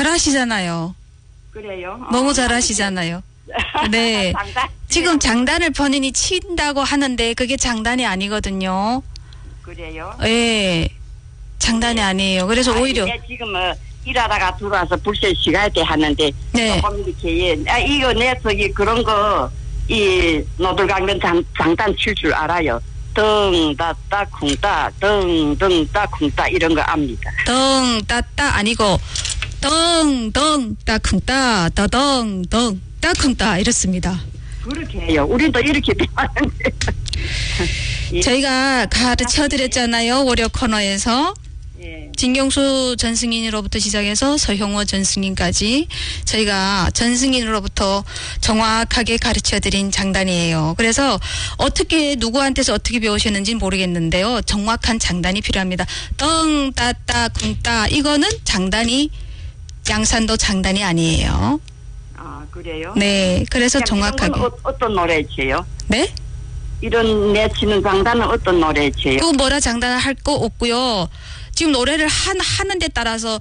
잘하시잖아요. 그래요? 너무 잘하시잖아요. 네. 장단. 지금 장단을 본인이 친다고 하는데 그게 장단이 아니거든요. 그래요? 예. 장단이 아니에요. 그래서 오히려. 내 지금 일하다가 들어와서 불세 시간에 대 하는데. 네. 조금 이렇게, 이거 내 저기 그런 거, 이 노들강변 장단 칠 줄 알아요. 덩, 따, 쿵따, 덩, 따, 쿵따, 이런 거 압니다. 덩, 따 아니고, 덩, 따, 쿵따, 더덩, 따, 쿵따, 이렇습니다. 그렇게 해요. 우리도 이렇게 배웠는데. 저희가 가르쳐 드렸잖아요. 월요 코너에서. 예. 진경수 전승인으로부터 시작해서 서형호 전승인까지 저희가 전승인으로부터 정확하게 가르쳐드린 장단이에요. 그래서 어떻게 누구한테서 어떻게 배우셨는지 모르겠는데요. 정확한 장단이 필요합니다. 덩, 따, 쿵따 이거는 장단이 양산도 장단이 아니에요. 아, 그래요? 네. 그래서 정확하게. 어떤 노래 쳐요? 네? 이런 내치는 장단은 어떤 노래 쳐요? 그 뭐라 장단을 할 거 없고요. 지금 노래를 하는 데 따라서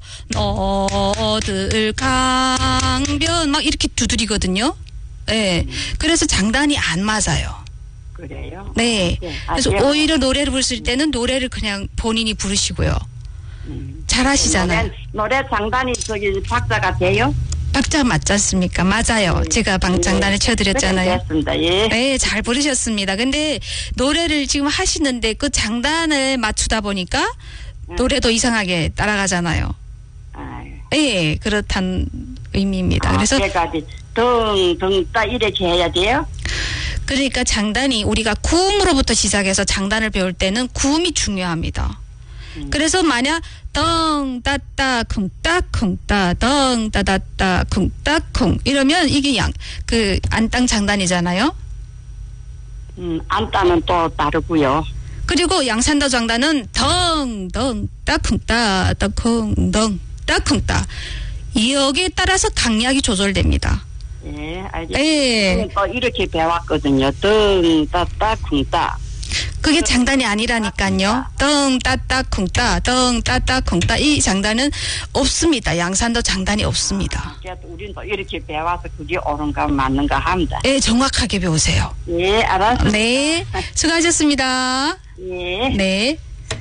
너들 강변 막 이렇게 두드리거든요. 네. 그래서 장단이 안 맞아요. 그래요? 네. 네. 그래서 오히려 노래를 부를 때는 노래를 그냥 본인이 부르시고요. 잘하시잖아요. 노래 장단이 저기 박자가 돼요? 박자 맞지 않습니까? 맞아요. 제가 장단을 쳐드렸잖아요. 됐습니다. 예. 네, 잘 부르셨습니다. 근데 노래를 지금 하시는데 그 장단을 맞추다 보니까 노래도 이상하게 따라가잖아요. 예, 그렇단 의미입니다. 그래서 때까지 덩 따 이렇게 해야 돼요? 그러니까 장단이 우리가 구음으로부터 시작해서 장단을 배울 때는 구음이 중요합니다. 그래서 만약 덩 따따 쿵따 쿵따 덩 따따따 쿵따 쿵 이러면 이게 그 안땅 장단이잖아요. 안따는 또 다르고요. 그리고 양산도 장단은 덩 따 쿵따 쿵 덩 따 쿵따 여기에 따라서 강약이 조절됩니다. 예, 알겠습니다. 예. 또 이렇게 배웠거든요. 덩 따따 쿵따. 그게 장단이 아니라니까요. 덩 따따 쿵따 덩 따따 쿵따 이 장단은 없습니다. 양산도 장단이 없습니다. 우리는 또 이렇게 배워서 그게 옳은가 맞는가 합니다. 네, 정확하게 배우세요. 예, 알았습니다. 네, 수고하셨습니다. 예. 네.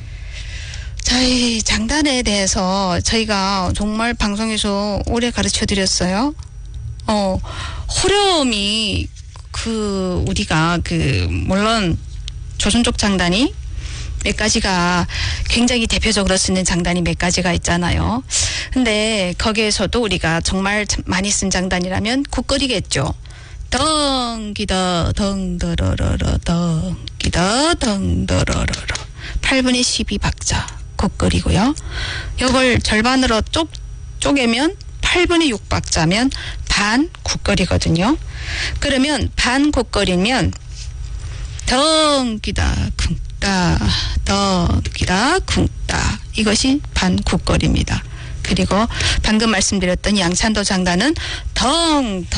저희 장단에 대해서 저희가 정말 방송에서 오래 가르쳐 드렸어요. 호렴이 우리가 물론 조선족 장단이 몇 가지가 굉장히 대표적으로 쓰는 장단이 몇 가지가 있잖아요. 근데 거기에서도 우리가 정말 많이 쓴 장단이라면 국거리겠죠. 덩기다 덩더러러러 덩기다 덩더러러러 8분의 12박자 국거리고요. 이걸 절반으로 쪼개면 8분의 6박자면 반 국거리거든요. 그러면 반 국거리면 덩기다 쿵따 덩기다 쿵따 이것이 반국거리입니다. 그리고 방금 말씀드렸던 양산도 장단은 덩